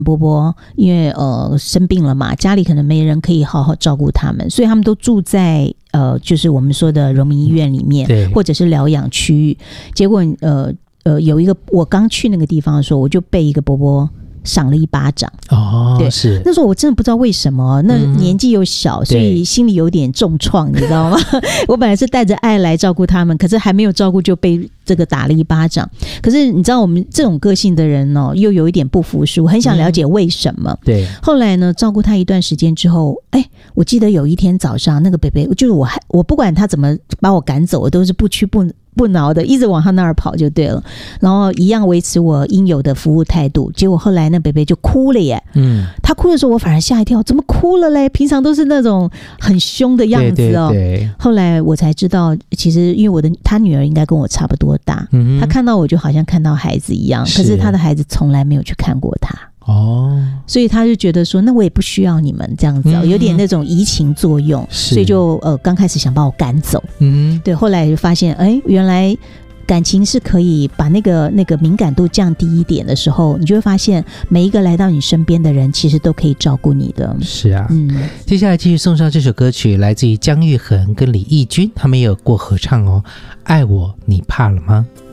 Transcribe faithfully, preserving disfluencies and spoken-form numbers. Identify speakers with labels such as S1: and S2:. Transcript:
S1: 伯伯因为呃生病了嘛，家里可能没人可以好好照顾他们，所以他们都住在呃就是我们说的荣民医院里面，或者是疗养区域。结果呃呃有一个我刚去那个地方的时候，我就被一个伯伯赏了一巴掌。
S2: 哦，
S1: 对，
S2: 是
S1: 那时候我真的不知道为什么，那年纪又小，嗯、所以心里有点重创，你知道吗？我本来是带着爱来照顾他们，可是还没有照顾就被这个打了一巴掌。可是你知道我们这种个性的人哦，又有一点不服输，很想了解为什么。嗯、
S2: 对，
S1: 后来呢，照顾他一段时间之后，哎，我记得有一天早上，那个北北就是我还我不管他怎么把我赶走，我都是不屈不不挠的，一直往他那儿跑就对了，然后一样维持我应有的服务态度。结果后来那北北就哭了耶，嗯，他哭的时候我反而吓一跳，怎么哭了嘞？平常都是那种很凶的样子哦。
S2: 对对对，
S1: 后来我才知道，其实因为我的他女儿应该跟我差不多大，嗯，他看到我就好像看到孩子一样，可是他的孩子从来没有去看过他。哦，所以他就觉得说，那我也不需要你们这样子、哦嗯、有点那种移情作用，所以就呃刚开始想把我赶走，嗯，对，后来就发现，哎，原来感情是可以把那个那个敏感度降低一点的时候，你就会发现每一个来到你身边的人，其实都可以照顾你的。
S2: 是啊，嗯，接下来继续送上这首歌曲，来自于姜育恒跟李翊君，他们也有过合唱哦，《爱我你怕了吗》。